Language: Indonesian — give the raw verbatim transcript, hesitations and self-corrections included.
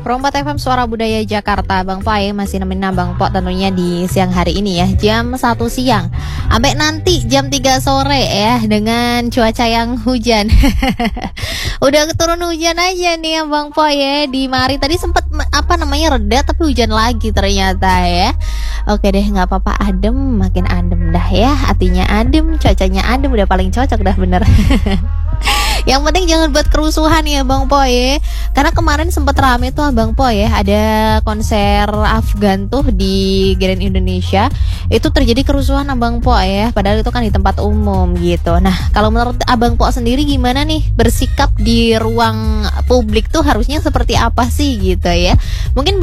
Perempat F M Suara Budaya Jakarta. Bang Po ya, masih nemenin Bang Po tentunya di siang hari ini ya, jam satu siang sampai nanti jam tiga sore ya, dengan cuaca yang hujan. Udah keturun hujan aja nih ya Bang Po ya. Di Mari tadi sempat apa namanya reda, tapi hujan lagi ternyata ya. Oke deh, nggak apa-apa, adem, makin adem dah ya. Hatinya adem, cuacanya adem, udah paling cocok dah bener. Yang penting jangan buat kerusuhan ya Bang Po ya. Karena kemarin sempat rame tuh Bang Po ya, ada konser Afgan tuh di Grand Indonesia. Itu terjadi kerusuhan Abang Po ya, padahal itu kan di tempat umum gitu. Nah, kalau menurut Abang Po sendiri gimana nih bersikap di ruang publik tuh harusnya seperti apa sih gitu ya? Mungkin